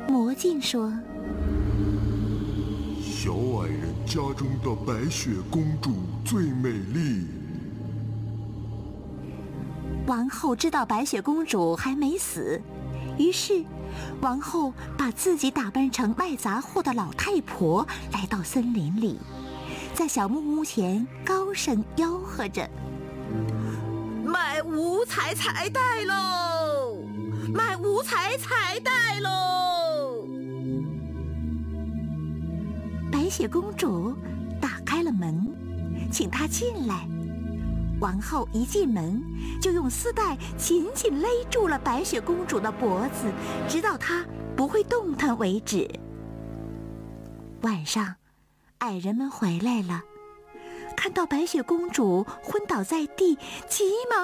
魔镜说： 小矮人家中的白雪公主最美丽。 王后知道白雪公主还没死，于是王后把自己打扮成卖杂货的老太婆，来到森林里，在小木屋前高声吆喝着： 卖五彩彩带喽！卖五彩彩带喽！ 白雪公主打开了门，请她进来。王后一进门，就用丝带紧紧勒住了白雪公主的脖子，直到她不会动弹为止。晚上，矮人们回来了，看到白雪公主昏倒在地，急忙